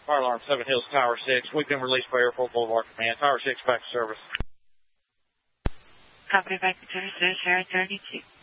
Fire alarm 7 Hills Tower 6. We've been released by Airport Boulevard Command. Tower 6 back to service. Copy back to service, Sierra 32.